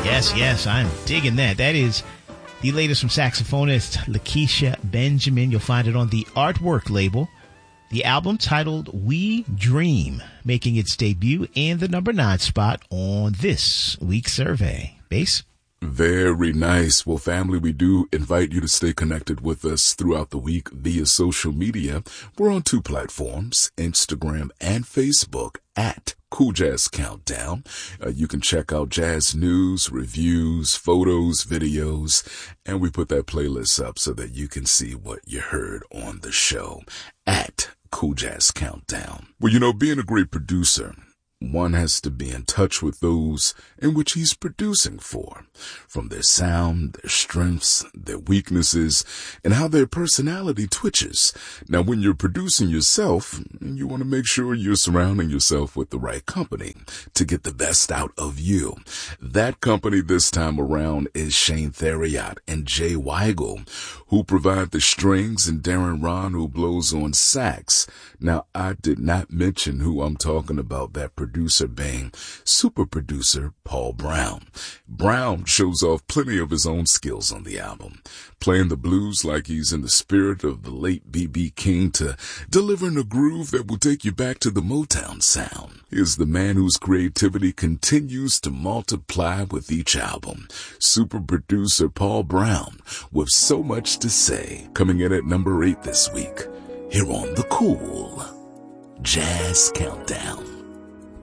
Yes, I'm digging that. That is the latest from saxophonist Lakeisha Benjamin. You'll find it on the Artwork label. The album titled We Dream, making its debut and the number 9 spot on this week's survey. Bass? Very nice. Well, family, we do invite you to stay connected with us throughout the week via social media. We're on 2 platforms, Instagram and Facebook, at Cool Jazz Countdown. You can check out jazz news, reviews, photos, videos, and we put that playlist up so that you can see what you heard on the show at Cool Jazz Countdown. Well, being a great producer, one has to be in touch with those in which he's producing for, from their sound, their strengths, their weaknesses, and how their personality twitches. Now, when you're producing yourself, you want to make sure you're surrounding yourself with the right company to get the best out of you. That company this time around is Shane Theriot and Jay Weigel, who provide the strings, and Darren Ron, who blows on sax. Now, I did not mention who I'm talking about, that producer being super producer Paul Brown. Brown shows off plenty of his own skills on the album, playing the blues like he's in the spirit of the late B.B. King to delivering a groove that will take you back to the Motown sound. Here's the man whose creativity continues to multiply with each album, super producer Paul Brown, with so much to say, coming in at number 8 this week, here on the Cool Jazz Countdown.